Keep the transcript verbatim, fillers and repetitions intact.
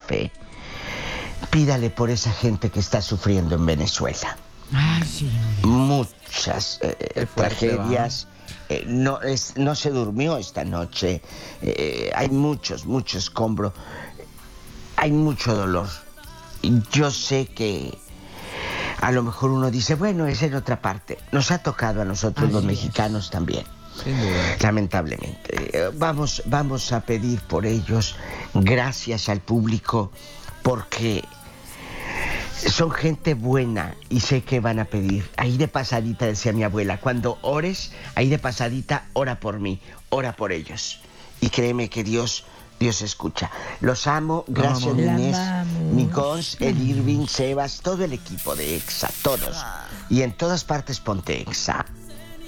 fe, pídale por esa gente que está sufriendo en Venezuela. Ay, sí. Muchas eh, tragedias. Eh, no, es, no se durmió esta noche. Eh, hay muchos, mucho escombro. Hay mucho dolor. Yo sé que a lo mejor uno dice, bueno, es en otra parte. Nos ha tocado a nosotros Así los es. mexicanos también. Sin duda. Lamentablemente. Eh, Vamos, vamos a pedir por ellos, gracias al público, porque son gente buena y sé que van a pedir. Ahí de pasadita, decía mi abuela, cuando ores, ahí de pasadita, ora por mí, ora por ellos. Y créeme que Dios, Dios escucha. Los amo, gracias Vamos. Inés, La amamos. mi Cons, el Irving, Sebas, todo el equipo de EXA, todos. Y en todas partes ponte EXA.